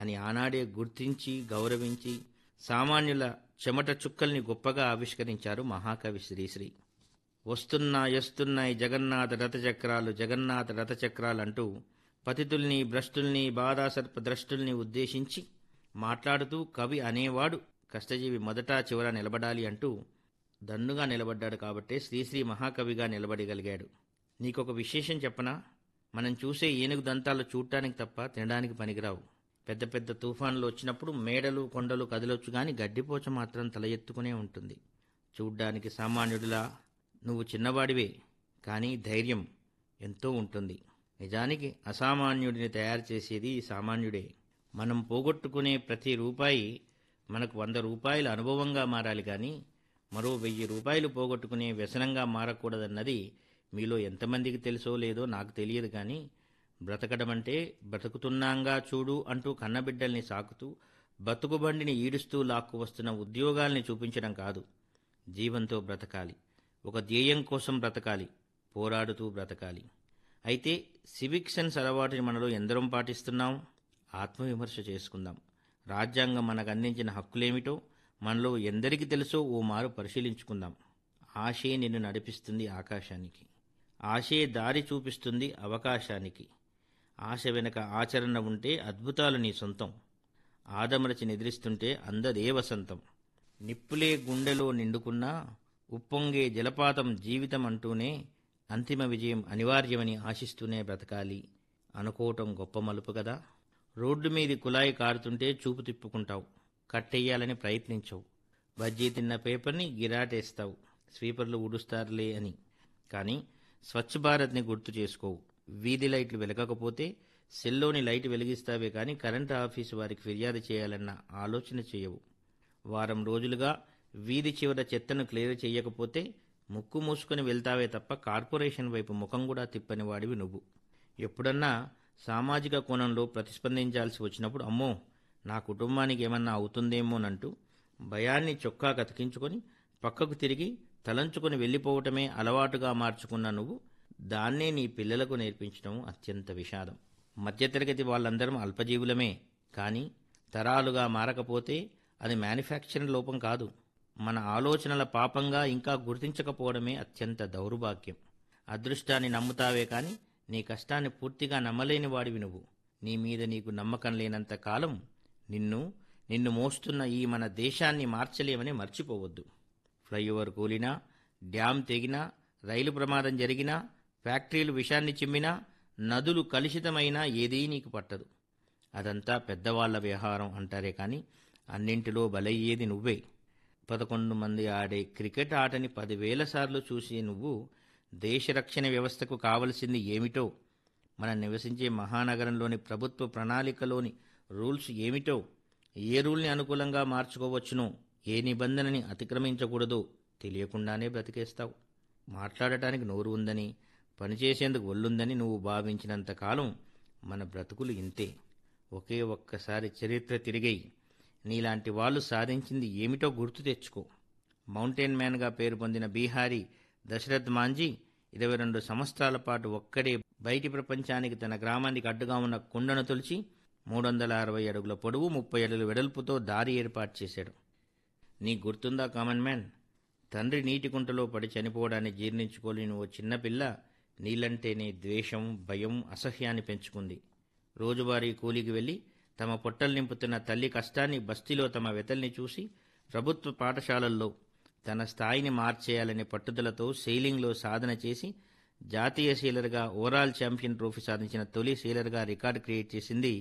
అని ఆనాడే గుర్తించి గౌరవించి సామాన్యుల చెమట చుక్కల్ని గొప్పగా ఆవిష్కరించారు మహాకవి శ్రీశ్రీ. వస్తున్నాయి జగన్నాథ రథచక్రాలు జగన్నాథ రథచక్రాలు అంటూ పతితుల్ని భ్రష్టుల్ని బాధాసర్ప ద్రష్టుల్ని ఉద్దేశించి మాట్లాడుతూ కవి అనేవాడు కష్టజీవి మొదట చివర నిలబడాలి అంటూ దన్నుగా నిలబడ్డాడు కాబట్టే శ్రీశ్రీ మహాకవిగా నిలబడగలిగాడు. నీకొక విశేషం చెప్పనా? మనం చూసే ఏనుగు దంతాలు చూడటానికి తప్ప తినడానికి పనికిరావు. పెద్ద పెద్ద తుఫాన్లు వచ్చినప్పుడు మేడలు కొండలు కదిలొచ్చు గాని గడ్డిపోచ మాత్రం తల ఎత్తుకునే ఉంటుంది. చూడ్డానికి సామాన్యుడిలా నువ్వు చిన్నవాడివే, కానీ ధైర్యం ఎంతో ఉంటుంది. నిజానికి అసామాన్యుడిని తయారు చేసేది సామాన్యుడే. మనం పోగొట్టుకునే ప్రతి రూపాయి మనకు 100 రూపాయల అనుభవంగా మారాలి కానీ మరో 1000 రూపాయలు పోగొట్టుకునే వ్యసనంగా మారకూడదన్నది మీలో ఎంతమందికి తెలుసో లేదో నాకు తెలియదు. కానీ బ్రతకడమంటే బ్రతుకుతున్నాంగా చూడు అంటూ కన్నబిడ్డల్ని సాకుతూ బతుకుబండిని ఈడుస్తూ లాక్కు వస్తున్న ఉద్యోగాల్ని చూపించడం కాదు. జీవంతో బ్రతకాలి, ఒక ధ్యేయం కోసం బ్రతకాలి, పోరాడుతూ బ్రతకాలి. అయితే సివిక్ సెన్స్ అలవాటుని మనలో ఎందరం పాటిస్తున్నాం? ఆత్మవిమర్శ చేసుకుందాం. రాజ్యాంగం మనకు అందించిన హక్కులేమిటో మనలో ఎందరికి తెలుసో ఓ మారు పరిశీలించుకుందాం. ఆశే నిన్ను నడిపిస్తుంది ఆకాశానికి, ఆశే దారి చూపిస్తుంది అవకాశానికి. ఆశ వెనక ఆచరణ ఉంటే అద్భుతాలు నీ సొంతం. ఆదమరచి నిద్రిస్తుంటే అందదే వసంతం. నిప్పులే గుండెలో నిండుకున్నా ఉప్పొంగే జలపాతం జీవితం అంటూనే అంతిమ విజయం అనివార్యమని ఆశిస్తూనే బ్రతకాలి అనుకోవటం గొప్ప మలుపు కదా. రోడ్డు మీది కుళాయి కారుతుంటే చూపు తిప్పుకుంటావు, కట్టెయ్యాలని ప్రయత్నించవు. బజ్జీ తిన్న పేపర్ని గిరాటేస్తావు, స్వీపర్లు ఊడుస్తారులే అని. కానీ స్వచ్ఛ భారత్ని గుర్తు చేసుకోవు. వీధి లైట్లు వెలగకపోతే సెల్లోని లైట్ వెలిగిస్తావే కానీ కరెంటు ఆఫీసు వారికి ఫిర్యాదు చేయాలన్న ఆలోచన చేయవు. వారం రోజులుగా వీధి చివర చెత్తను క్లియర్ చేయకపోతే ముక్కు మూసుకొని వెళ్తావే తప్ప కార్పొరేషన్ వైపు ముఖం కూడా తిప్పని వాడివి నువ్వు. ఎప్పుడన్నా సామాజిక కోణంలో ప్రతిస్పందించాల్సి వచ్చినప్పుడు అమ్మో నా కుటుంబానికి ఏమన్నా అవుతుందేమోనంటూ భయాన్ని చొక్కా కతికించుకొని పక్కకు తిరిగి తలంచుకొని వెళ్ళిపోవటమే అలవాటుగా మార్చుకున్న నువ్వు దాన్నే నీ పిల్లలకు నేర్పించడం అత్యంత విషాదం. మధ్యతరగతి వాళ్ళందరం అల్పజీవులమే, కానీ తరాలుగా మారకపోతే అది మ్యానుఫ్యాక్చరింగ్ లోపం కాదు, మన ఆలోచనల పాపంగా ఇంకా గుర్తించకపోవడమే అత్యంత దౌర్భాగ్యం. అదృష్టాన్ని నమ్ముతావే కానీ నీ కష్టాన్ని పూర్తిగా నమ్మలేని వాడివి నువ్వు. నీ మీద నీకు నమ్మకం లేనంత కాలం నిన్ను మోస్తున్న ఈ మన దేశాన్ని మార్చలేమని మర్చిపోవద్దు. ఫ్లైఓవర్ కూలినా, డ్యాం తెగినా, రైలు ప్రమాదం జరిగినా, ఫ్యాక్టరీలు విషాన్ని చిమ్మినా, నదులు కలుషితమైనా ఏదీ నీకు పట్టదు. అదంతా పెద్దవాళ్ల వ్యవహారం అంటారే కానీ అన్నింటిలో బలయ్యేది నువ్వే. 11 మంది ఆడే క్రికెట్ ఆటని 10,000 సార్లు చూసి నువ్వు దేశ రక్షణ వ్యవస్థకు కావలసింది ఏమిటో, మనం నివసించే మహానగరంలోని ప్రభుత్వ ప్రణాళికలోని రూల్స్ ఏమిటో, ఏ రూల్ని అనుకూలంగా మార్చుకోవచ్చునో, ఏ నిబంధనని అతిక్రమించకూడదో తెలియకుండానే బ్రతికేస్తావు. మాట్లాడటానికి నోరు ఉందని, పనిచేసేందుకు ఒళ్ళుందని నువ్వు భావించినంత కాలం మన బ్రతుకులు ఇంతే. ఒకే ఒక్కసారి చరిత్ర తిరిగేయి. నీలాంటి వాళ్ళు సాధించింది ఏమిటో గుర్తు తెచ్చుకో. మౌంటైన్ మ్యాన్గా పేరు పొందిన బీహారీ దశరథ్ మాంజీ 22 సంవత్సరాల పాటు ఒక్కడే బయటి ప్రపంచానికి తన గ్రామానికి అడ్డుగా ఉన్న కుండను తొలిచి 360 అడుగుల పొడవు 30 అడుగుల వెడల్పుతో దారి ఏర్పాటు చేశాడు. నీకు గుర్తుందా కామన్ మ్యాన్? తండ్రి నీటి కుంటలో పడి చనిపోవడాన్ని జీర్ణించుకోలేని ఓ చిన్నపిల్ల నీళ్లంటేనే ద్వేషం, భయం, అసహ్యాన్ని పెంచుకుంది. రోజువారీ కూలికి వెళ్లి తమ పొట్టలు నింపుతున్న తల్లి కష్టాన్ని, బస్తీలో తమ వెతల్ని చూసి ప్రభుత్వ పాఠశాలల్లో తన స్థాయిని మార్చేయాలనే పట్టుదలతో సెయిలింగ్లో సాధన చేసి జాతీయ సీలర్గా ఓవరాల్ ఛాంపియన్ ట్రోఫీ సాధించిన తొలి సీలర్గా రికార్డు క్రియేట్ చేసింది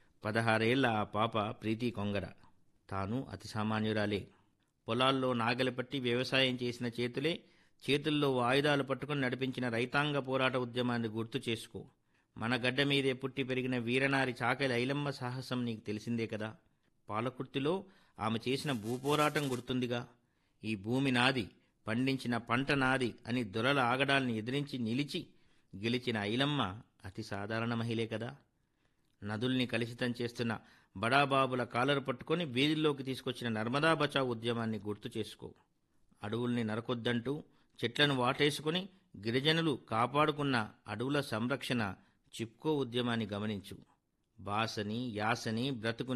16 ఏళ్ల ఆ పాప ప్రీతి కొంగర. తాను అతి సామాన్యురాలే. పొలాల్లో నాగలి పట్టి వ్యవసాయం చేసిన చేతులే చేతుల్లో ఆయుధాలు పట్టుకుని నడిపించిన రైతాంగ పోరాట ఉద్యమాన్ని గుర్తు చేసుకో. మన గడ్డ మీదే పుట్టి పెరిగిన వీరనారి చాకలి ఐలమ్మ సాహసం నీకు తెలిసిందే కదా. పాలకుర్తిలో ఆమె చేసిన భూపోరాటం గుర్తుందిగా. ఈ భూమి నాది, పండించిన పంట నాది అని దొరల ఆగడాల్ని ఎదిరించి నిలిచి గెలిచిన ఐలమ్మ అతి సాధారణ మహిళే కదా. నదుల్ని కలుషితం చేస్తున్న బడాబాబుల కాలరు పట్టుకొని వీధుల్లోకి తీసుకొచ్చిన నర్మదా బచావ్ ఉద్యమాన్ని గుర్తు చేసుకో. అడవుల్ని నరకొద్దంటూ చెట్లను వాటేసుకుని గిరిజనులు కాపాడుకున్న అడవుల సంరక్షణ చిప్కో ఉద్యమాన్ని గమనించు. బాసని యాసని బ్రతుకు